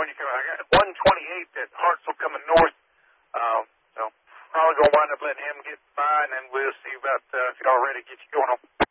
when you come. I got 128 that Hartsville coming north. So probably gonna wind up letting him get by, and then we'll see about if y'all ready to get you going on.